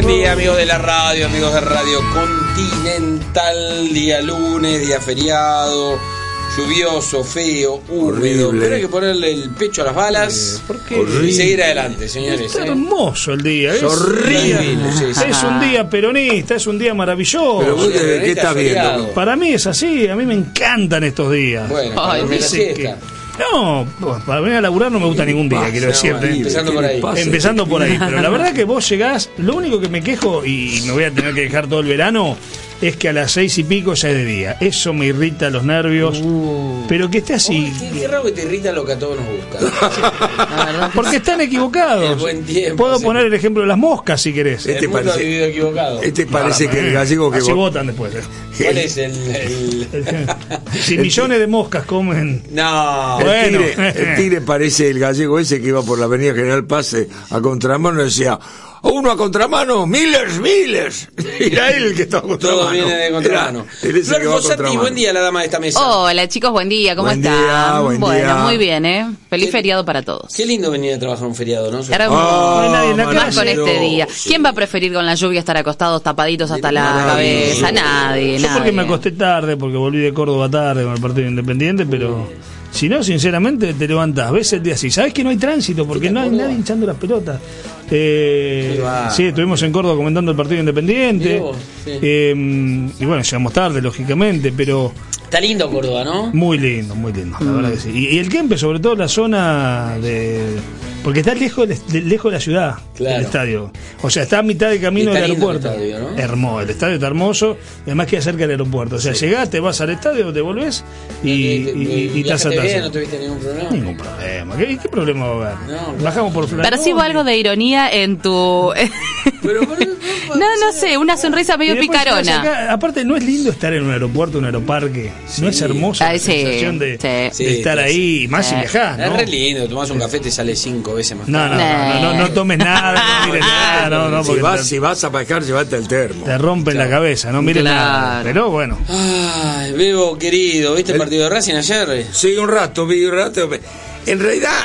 Buen día, amigos de la radio, amigos de Radio Continental. Día lunes, día feriado, lluvioso, feo, húmedo. Pero hay que ponerle el pecho a las balas y seguir adelante, señores. Está hermoso el día. Es horrible. Es un día peronista, es un día maravilloso. Pero vos desde qué estás viendo. Para mí es así, a mí me encantan estos días. Bueno, para la siesta. No, para venir a laburar no me gusta ningún día, quiero decirte. Empezando por ahí. Empezando por ahí. Pero la verdad que vos llegás, lo único que me quejo, y me voy a tener que dejar todo el verano, es que a las 6 y pico ya es de día. Eso me irrita los nervios. Pero que esté así. Qué raro que te irrita lo que a todos nos gusta. Porque están equivocados. Buen tiempo, puedo poner el ejemplo de las moscas si querés. El mundo ha vivido equivocado. Parece que el gallego que así votan después. ¿Cuál es el... Si millones de moscas comen. No. Bueno. El tigre parece el gallego ese que iba por la avenida General Paz a contramano y decía: uno a contramano, Millers. Era él el que estaba a contramano. Todo viene de contramano. Flor Fossati, buen día, la dama de esta mesa. Hola, chicos, buen día, ¿cómo están? Buen día. Muy bien, Feliz feriado para todos. Qué lindo venir a trabajar un feriado, ¿no? No hay nadie en la Más con calle. este día. ¿Quién va a preferir con la lluvia estar acostados, tapaditos hasta la cabeza? Nadie. Yo porque me acosté tarde, porque volví de Córdoba tarde con el partido Independiente, pero si no, sinceramente te levantás, ves el día así, sabés que no hay tránsito porque no hay nadie hinchando las pelotas. Sí, estuvimos en Córdoba comentando el partido Independiente. Y bueno, llegamos tarde, lógicamente, pero está lindo Córdoba, ¿no? Muy lindo, la verdad que sí. Y el Kempe, sobre todo la zona de... Porque está lejos de la ciudad, claro. El estadio. O sea, está a mitad de camino del aeropuerto. El estadio, ¿no? Hermoso, el estadio está hermoso, además queda cerca del aeropuerto. O sea, llegás, te vas al estadio, te volvés y taza a taza. ¿No tuviste ningún problema? Ningún problema. ¿Qué problema va a haber? No, bajamos por Flanón. Percibo algo de ironía en tu... no sé, una sonrisa medio picarona. Acá, aparte, no es lindo estar en un aeropuerto, un aeroparque. No es hermoso la sensación de estar ahí, más si viajás, ¿no? Es re lindo, tomás un café, te sale 5 veces más. No tomes nada, no mires nada, no. Si vas a pescar, llevate el termo. Te rompen la cabeza, no mires nada. Pero bueno. Ay, Bebo, querido, ¿viste el partido de Racing ayer? Sí, un rato. En realidad,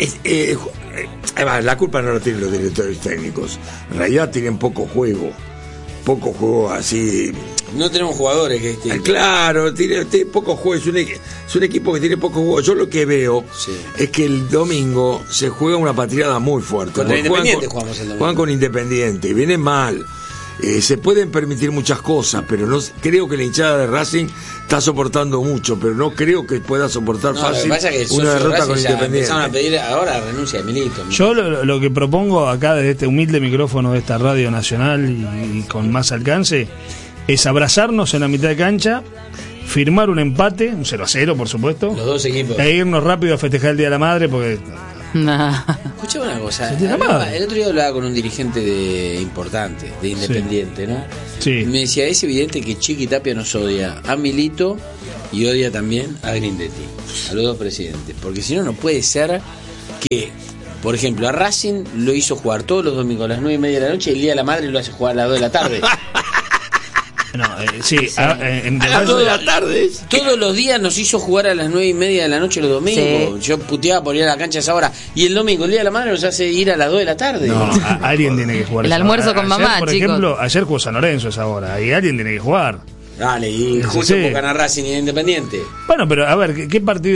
la culpa no la tienen los directores técnicos. En realidad tienen poco juego así. No tenemos jugadores que claro, tiene poco juego. Es un equipo que tiene poco juego. Yo lo que veo es que el domingo se juega una patriada muy fuerte. Contra Independiente jugamos el domingo. Juegan con Independiente y viene mal. Se pueden permitir muchas cosas, pero no creo que la hinchada de Racing está soportando mucho, pero no creo que pueda soportar fácil una derrota con Independiente. Empezaron a pedir ahora renuncia de Milito. Yo lo que propongo acá desde este humilde micrófono de esta radio nacional y con más alcance es abrazarnos en la mitad de cancha, firmar un empate, un 0-0 por supuesto, los dos equipos, e irnos rápido a festejar el Día de la Madre porque... Escuchame una cosa, el otro día hablaba con un dirigente importante de Independiente, ¿no? Sí. Me decía, es evidente que Chiqui Tapia nos odia a Milito y odia también a Grindetti, a los dos presidentes, porque si no, no puede ser que, por ejemplo, a Racing lo hizo jugar todos los domingos a las 9:30 de la noche y el Día de la Madre lo hace jugar a las 2 de la tarde. A las 2 de la tarde. Todos los días nos hizo jugar a las 9:30 de la noche los domingos. Yo puteaba por ir a la cancha a esa hora. Y el domingo, el Día de la Madre, nos hace ir a las 2 de la tarde. No, alguien tiene que jugar. El almuerzo con mamá, por chicos. ejemplo, ayer jugó San Lorenzo a esa hora. Y alguien tiene que jugar. Dale, y justo porque gana Racing y Independiente. Bueno, pero a ver, ¿qué partido?